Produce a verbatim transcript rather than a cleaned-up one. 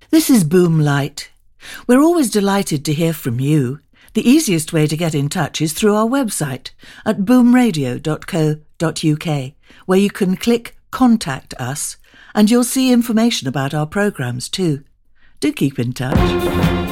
This is Boomlight. We're always delighted to hear from you. The easiest way to get in touch is through our website at boom radio dot co dot uk, where you can click Contact Us, and you'll see information about our programmes too. Do keep in touch.